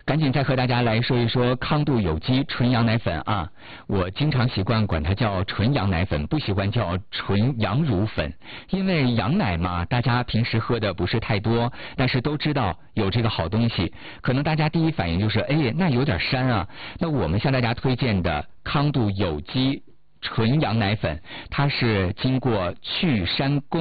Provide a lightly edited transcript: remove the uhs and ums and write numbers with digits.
赶紧再和大家来说一说康度有机纯羊奶粉啊，我经常习惯管它叫纯羊奶粉，不喜欢叫纯羊乳粉，因为羊奶嘛，大家平时喝的不是太多，但是都知道有这个好东西，可能大家第一反应就是哎，那有点膻啊。那我们向大家推荐的康度有机纯羊奶粉，它是经过去膻工